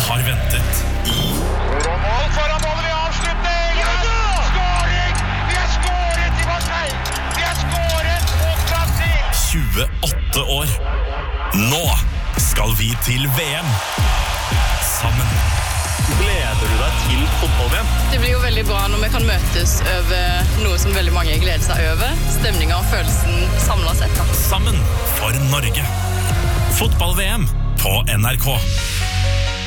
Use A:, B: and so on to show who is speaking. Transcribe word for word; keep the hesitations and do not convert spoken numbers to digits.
A: har ventet i
B: Mål foran målet ved avslutning! Ja! Skåring! Vi har skåret i Marseille! Vi har skåret mot Brasil!
A: tjueåtte år. Nå skal vi til V M sammen.
C: Gleder du deg til fotball-V M?
D: Det blir jo veldig bra når vi kan møtes over noe som veldig mange gleder seg over. Stemningen og følelsen samlet sett. Da.
A: Sammen for Norge. Fotball-V M på N R K.